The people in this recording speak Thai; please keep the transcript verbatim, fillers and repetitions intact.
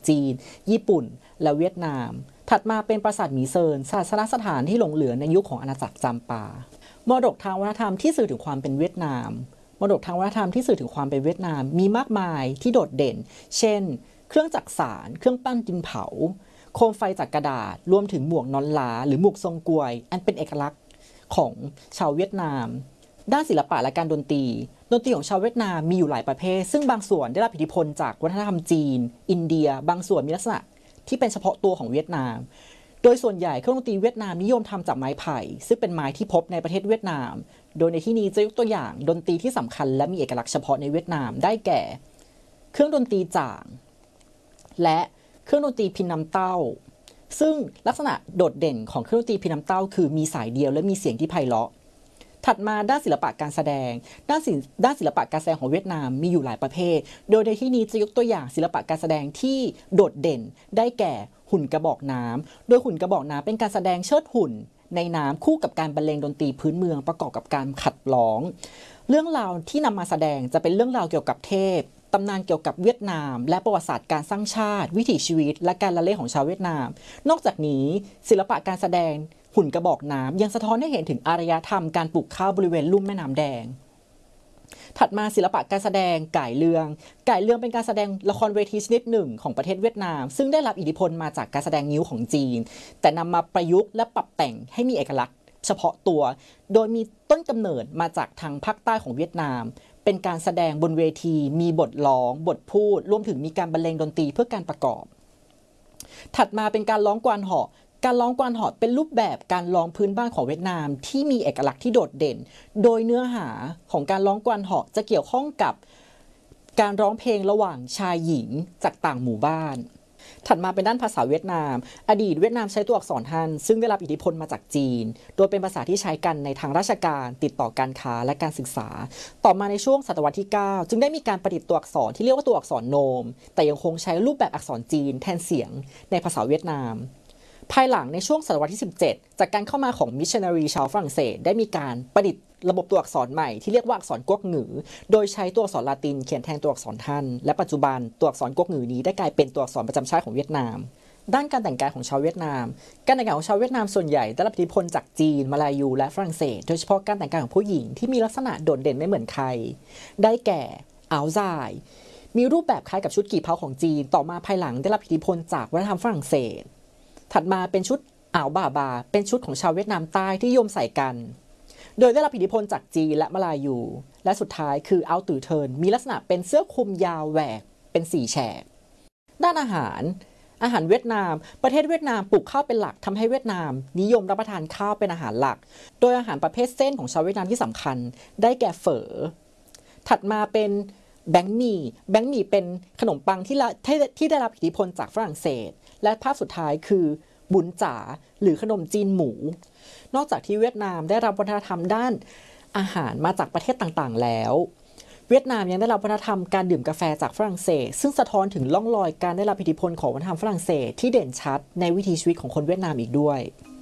จีนญี่ปุ่นและเวียดนามถัดมาเป็นปราสาทหมีเซินศาสนสถานที่หลงเหลือในยุคของอาณาจักรจำปามรดกทางวัฒนธรรมที่สื่อถึงความเป็นเวียดนามมรดกทางวัฒนธรรมที่สื่อถึงความเป็นเวียดนามมีมากมายที่โดดเด่นเช่นเครื่องจักสานเครื่องปั้นดินเผาโคมไฟจากกระดาษรวมถึงหมวกนอนลาหรือหมวกทรงกวยอันเป็นเอกลักษณ์ของชาวเวียดนามด้านศิลปะและการดนตรีดนตรีของชาวเวียดนามมีอยู่หลายประเภทซึ่งบางส่วนได้รับอิทธิพลจากวัฒนธรรมจีนอินเดียบางส่วนมีลักษณะที่เป็นเฉพาะตัวของเวียดนามโดยส่วนใหญ่เครื่องดนตรีเวียดนามนิยมทำจากไม้ไผ่ซึ่งเป็นไม้ที่พบในประเทศเวียดนามโดยในที่นี้จะยกตัวอย่างดนตรีที่สำคัญและมีเอกลักษณ์เฉพาะในเวียดนามได้แก่เครื่องดนตรีจ่างและเครื่องดนตรีพินน้ำเต้าซึ่งลักษณะโดดเด่นของเครื่องดนตรีพินน้ำเต้าคือมีสายเดียวและมีเสียงที่ไพเราะถัดมาด้านศิลปะการแสดงด้านศิลด้านศิลปะการแสดงของเวียดนามมีอยู่หลายประเภทโดยในที่นี้จะยกตัวอย่างศิลปะการแสดงที่โดดเด่นได้แก่หุ่นกระบอกน้ำโดยหุ่นกระบอกน้ำเป็นการแสดงเชิดหุ่นในน้ำคู่กับการบรรเลงดนตรีพื้นเมืองประกอบกับการขัดร้องเรื่องราวที่นำมาแสดงจะเป็นเรื่องราวเกี่ยวกับเทพตำนานเกี่ยวกับเวียดนามและประวัติศาสตร์การสร้างชาติวิถีชีวิตและการละเล่นของชาวเวียดนามนอกจากนี้ศิลปะการแสดงหุ่นกระบอกน้ำยังสะท้อนให้เห็นถึงอารยธรรมการปลูกข้าวบริเวณลุ่มแม่น้ำแดงถัดมาศิลปะการแสดงก่ายเรืองก่ายเรืองเป็นการแสดงละครเวทีชนิดหนึ่งของประเทศเวียดนามซึ่งได้รับอิทธิพลมาจากการแสดงงิ้วของจีนแต่นำมาประยุกต์และปรับแต่งให้มีเอกลักษณ์เฉพาะตัวโดยมีต้นกำเนิดมาจากทางภาคใต้ของเวียดนามเป็นการแสดงบนเวทีมีบทร้องบทพูดรวมถึงมีการบรรเลงดนตรีเพื่อการประกอบถัดมาเป็นการร้องกวานเหาะการร้องกวานเหาะเป็นรูปแบบการร้องพื้นบ้านของเวียดนามที่มีเอกลักษณ์ที่โดดเด่นโดยเนื้อหาของการร้องกวานเหาะจะเกี่ยวข้องกับการร้องเพลงระหว่างชายหญิงจากต่างหมู่บ้านถัดมาเป็นด้านภาษาเวียดนามอดีตเวียดนามใช้ตัวอักษรฮันซึ่งได้รับอิทธิพลมาจากจีนโดยเป็นภาษาที่ใช้กันในทางราชการติดต่อการค้าและการศึกษาต่อมาในช่วงศตวรรษที่เก้าจึงได้มีการประดิษฐ์ตัวอักษรที่เรียกว่าตัวอักษรโนมแต่ยังคงใช้รูปแบบอักษรจีนแทนเสียงในภาษาเวียดนามภายหลังในช่วงศตวรรษที่สิบเจ็ดจากการเข้ามาของมิชชันนารีชาวฝรั่งเศสได้มีการประดิษฐ์ระบบตัวอักษรใหม่ที่เรียกว่าอักษรก๊กหงือโดยใช้ตัวอักษรลาตินเขียนแทนตัวอักษรฮั่นและปัจจุบันตัวอักษรก๊กหงือนี้ได้กลายเป็นตัวอักษรประจำชาติของเวียดนามด้านการแต่งกายของชาวเวียดนามการแต่งกายของชาวเวียดนามส่วนใหญ่ได้รับอิทธิพลจากจีนมาลายูและฝรั่งเศสโดยเฉพาะการแต่งกายของผู้หญิงที่มีลักษณะโดดเด่นไม่เหมือนใครได้แก่อ่าวซายมีรูปแบบคล้ายกับชุดกี่เผาของจีนต่อมาภายหลังได้รับอิทธิพลจากวัฒนธรรมฝรั่งเศสถัดมาเป็นชุดอ่าวบ่าบาเป็นชุดของชาวเวียดนามใต้ที่นิยมใส่กันโดยได้รับอิทธิพลจากจีนและมาลายูและสุดท้ายคือเอาตือเทินมีลักษณะเป็นเสื้อคลุมยาวแหวกเป็นสี่แฉกด้านอาหารอาหารเวียดนามประเทศเวียดนามปลูกข้าวเป็นหลักทำให้เวียดนามนิยมรับประทานข้าวเป็นอาหารหลักโดยอาหารประเภทเส้นของชาวเวียดนามที่สำคัญได้แก่เฝอถัดมาเป็นแบงหมี่แบงหมี่เป็นขนมปังที่ที่ได้รับอิทธิพลจากฝรั่งเศสและภาพสุดท้ายคือบุญจ๋าหรือขนมจีนหมูนอกจากที่เวียดนามได้รับวัฒนธรรมด้านอาหารมาจากประเทศต่างๆแล้วเวียดนามยังได้รับวัฒนธรรมการดื่มกาแฟจากฝรั่งเศสซึ่งสะท้อนถึงร่องรอยการได้รับอิทธิพลของวัฒนธรรมฝรั่งเศสที่เด่นชัดในวิถีชีวิตของคนเวียดนามอีกด้วย